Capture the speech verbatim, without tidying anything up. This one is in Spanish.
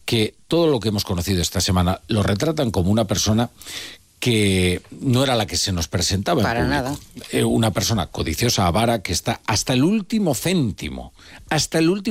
que todo lo que hemos conocido esta semana lo retratan como una persona que no era la que se nos presentaba Para en público. nada. Eh, una persona codiciosa, avara, que está hasta el último céntimo, hasta el último